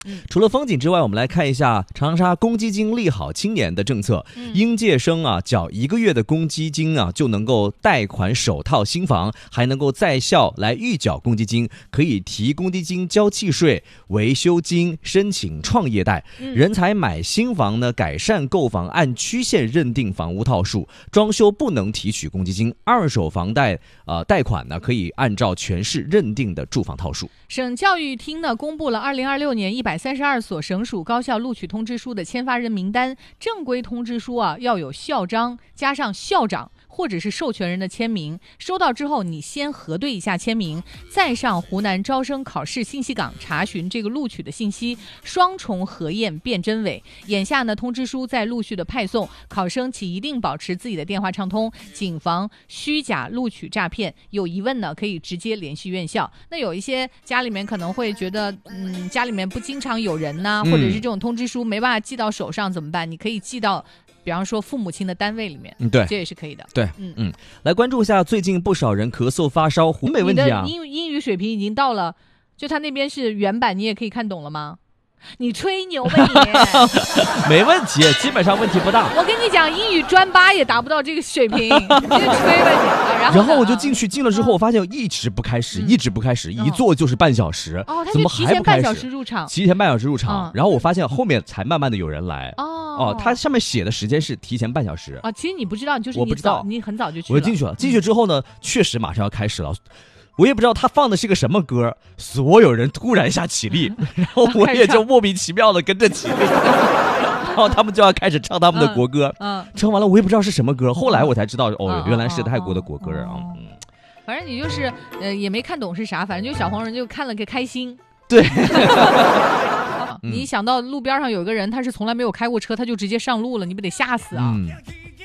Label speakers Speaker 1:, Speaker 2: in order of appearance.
Speaker 1: 除了风景之外，我们来看一下长沙公积金利好青年的政策。应届生缴1个月的公积金就能够贷款首套新房，还能够在校来预缴公积金，可以提公积金交契税、维修金，申请创业贷。人才买新房呢，改善购房按区县认定房屋套数，装修不能提取公积金。二手房贷贷款呢，可以按照全市认定的住房套数。
Speaker 2: 省教育厅呢公布了2026年132所省属高校录取通知书的签发人名单，正规通知书要有校章加上校长或者是授权人的签名，收到之后你先核对一下签名，再上湖南招生考试信息港查询这个录取的信息，双重核验辨真伪。眼下呢，通知书在陆续的派送，考生请一定保持自己的电话畅通，谨防虚假录取诈骗。有疑问呢，可以直接联系院校。那有一些家里面可能会觉得，家里面不经常有人呐，或者是这种通知书没办法寄到手上怎么办？你可以寄到比方说父母亲的单位里面，
Speaker 1: 对，
Speaker 2: 这也是可以的。
Speaker 1: 对，来关注一下最近不少人咳嗽发烧，没问题啊。
Speaker 2: 你的英语水平已经到了，就他那边是原版，你也可以看懂了吗？你吹牛吧你！
Speaker 1: 没问题，基本上问题不大。
Speaker 2: 我跟你讲，英语专8也达不到这个水平，你吹吧你。
Speaker 1: 然后我就进了之后，我发现一直不开始，一坐就是半小时。
Speaker 2: 他就提前半小时入场，
Speaker 1: 提前半小时入场。然后我发现后面才慢慢的有人来。它上面写的时间是提前半小时。
Speaker 2: 其实你不知道，就是
Speaker 1: 我不知道，
Speaker 2: 你很早就去了。
Speaker 1: 我就进去了，进去之后呢，确实马上要开始了。我也不知道他放的是个什么歌，所有人突然一下起立，然后我也就莫名其妙的跟着起立，然后他们就要开始唱他们的国歌。唱完了我也不知道是什么歌，后来我才知道原来是泰国的国歌啊。
Speaker 2: 反正你就是也没看懂是啥，反正就小黄人就看了个开心。
Speaker 1: 对。
Speaker 2: 你想到路边上有个人他是从来没有开过车，他就直接上路了，你不得吓死啊。